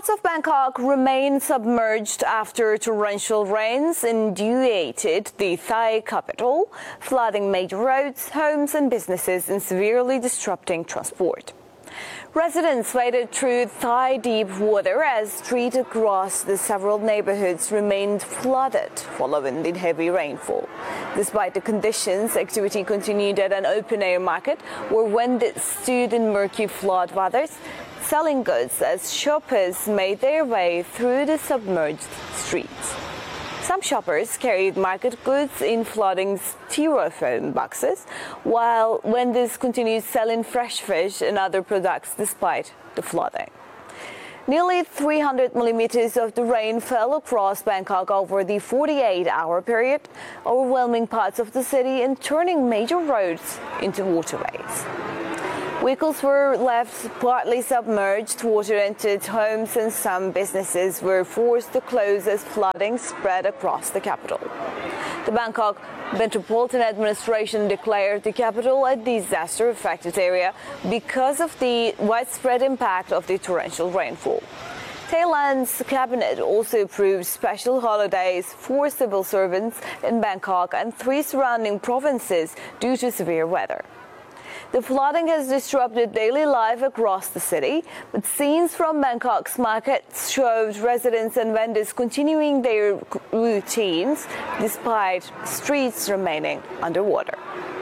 Parts of Bangkok remain submerged after torrential rains inundated the Thai capital, flooding major roads, homes and businesses and severely disrupting transport. Residents waded through thigh-deep water as streets across the several neighborhoods remained flooded following the heavy rainfall. Despite the conditions, activity continued at an open-air market where vendors stood in murky flood waters, selling goods as shoppers made their way through the submerged streets. Some shoppers carried market goods in flooding styrofoam boxes, while vendors continued selling fresh fish and other products despite the flooding. Nearly 300 millimeters of the rain fell across Bangkok over the 48-hour period, overwhelming parts of the city and turning major roads into waterways. Vehicles were left partly submerged, water entered homes, and some businesses were forced to close as flooding spread across the capital. The Bangkok Metropolitan Administration declared the capital a disaster-affected area because of the widespread impact of the torrential rainfall. Thailand's cabinet also approved special holidays for civil servants in Bangkok and 3 surrounding provinces due to severe weather. The flooding has disrupted daily life across the city, but scenes from Bangkok's markets showed residents and vendors continuing their routines despite streets remaining underwater.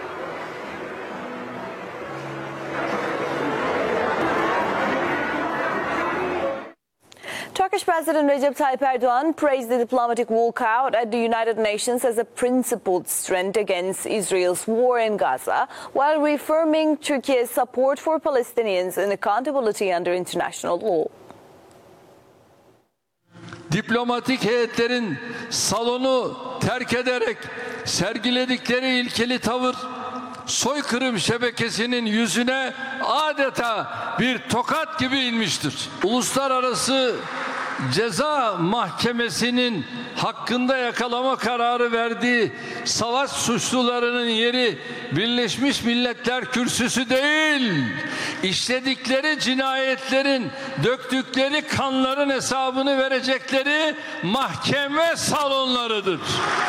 Turkish President Recep Tayyip Erdogan praised the diplomatic walkout at the United Nations as a principled strength against Israel's war in Gaza, while reaffirming Turkey's support for Palestinians and accountability under international law. Diplomatik heyetlerin salonu terk ederek sergiledikleri ilkeli tavır, soykırım şebekesinin yüzüne adeta bir tokat gibi inmiştir. Uluslararası Ceza Mahkemesi'nin hakkında yakalama kararı verdiği savaş suçlularının yeri Birleşmiş Milletler Kürsüsü değil, işledikleri cinayetlerin, döktükleri kanların hesabını verecekleri mahkeme salonlarıdır.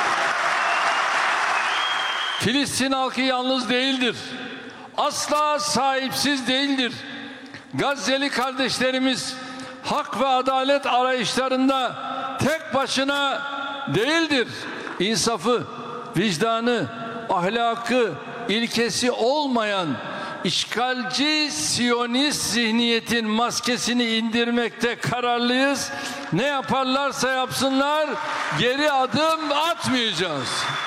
Filistin halkı yalnız değildir. Asla sahipsiz değildir. Gazze'li kardeşlerimiz hak ve adalet arayışlarında tek başına değildir. İnsafı, vicdanı, ahlakı, ilkesi olmayan işgalci Siyonist zihniyetin maskesini indirmekte kararlıyız. Ne yaparlarsa yapsınlar geri adım atmayacağız.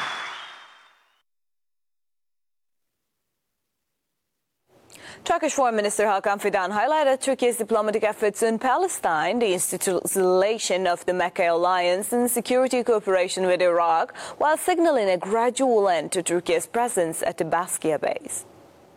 Turkish Foreign Minister Hakan Fidan highlighted Turkey's diplomatic efforts in Palestine, the institutionalization of the Mecca alliance and security cooperation with Iraq, while signaling a gradual end to Turkey's presence at the Baskia base.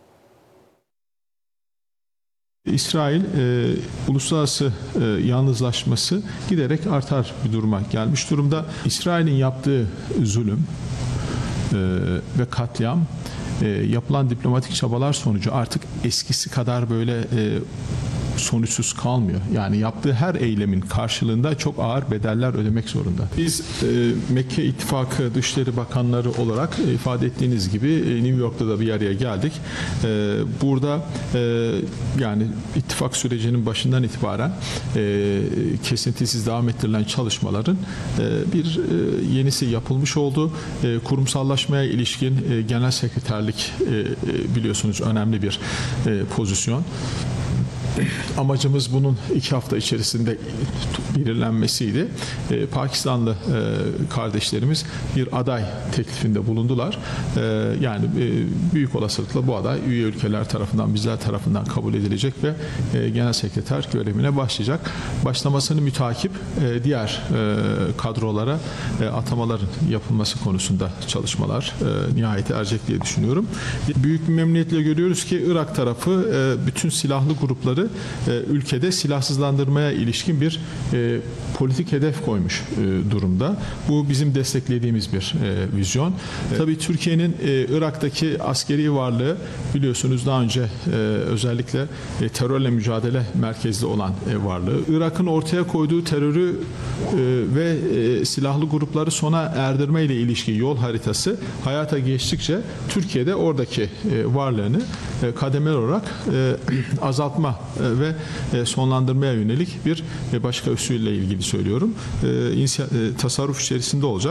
İsrail uluslararası yalnızlaşması giderek artar bir duruma gelmiş durumda. İsrail'in yaptığı zulüm ve katliam yapılan diplomatik çabalar sonucu artık eskisi kadar böyle sonuçsuz kalmıyor. Yani yaptığı her eylemin karşılığında çok ağır bedeller ödemek zorunda. Biz Mekke İttifakı Dışişleri Bakanları olarak ifade ettiğiniz gibi New York'ta da bir araya geldik. Burada yani ittifak sürecinin başından itibaren kesintisiz devam ettirilen çalışmaların bir yenisi yapılmış oldu. Kurumsallaşmaya ilişkin genel sekreterlik biliyorsunuz önemli bir pozisyon. Amacımız bunun 2 hafta içerisinde belirlenmesiydi. Pakistanlı kardeşlerimiz bir aday teklifinde bulundular. Yani büyük olasılıkla bu aday üye ülkeler tarafından, bizler tarafından kabul edilecek ve genel sekreter görevine başlayacak. Başlamasını mütakip diğer kadrolara atamaların yapılması konusunda çalışmalar nihayete erecek diye düşünüyorum. Büyük bir memnuniyetle görüyoruz ki Irak tarafı bütün silahlı grupları ülkede silahsızlandırmaya ilişkin bir politik hedef koymuş durumda. Bu bizim desteklediğimiz bir vizyon. Tabii Türkiye'nin Irak'taki askeri varlığı biliyorsunuz daha önce özellikle terörle mücadele merkezli olan varlığı. Irak'ın ortaya koyduğu terörü ve silahlı grupları sona erdirme ile ilişkin yol haritası hayata geçtikçe Türkiye'de oradaki varlığını kademeli olarak azaltma ve sonlandırmaya yönelik bir başka usulle ilgili söylüyorum. Tasarruf içerisinde olacak.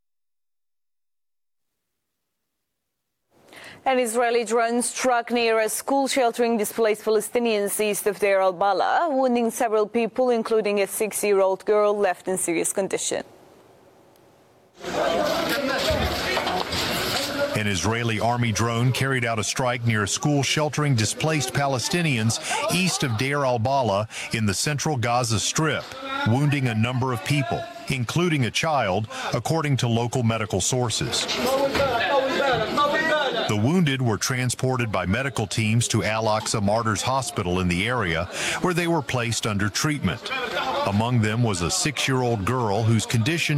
An Israeli drone struck near a school sheltering displaced Palestinians east of Deir al-Balah, wounding several people, including a 6-year-old girl left in serious condition. An Israeli army drone carried out a strike near a school sheltering displaced Palestinians east of Deir al-Balah in the central Gaza Strip, wounding a number of people, including a child, according to local medical sources. The wounded were transported by medical teams to Al-Aqsa Martyrs Hospital in the area, where they were placed under treatment. Among them was a 6-year-old girl whose condition